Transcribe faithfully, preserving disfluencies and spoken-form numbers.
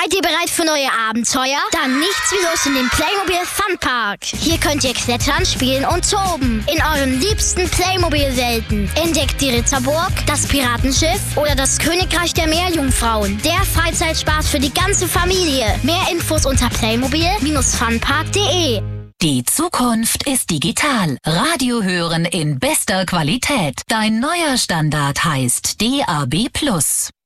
Seid ihr bereit für neue Abenteuer? Dann nichts wie los in den Playmobil Funpark. Hier könnt ihr klettern, spielen und toben. In euren liebsten Playmobil-Welten. Entdeckt die Ritterburg, das Piratenschiff oder das Königreich der Meerjungfrauen. Der Freizeitspaß für die ganze Familie. Mehr Infos unter playmobil funpark punkt de. Die Zukunft ist digital. Radio hören in bester Qualität. Dein neuer Standard heißt D A B plus.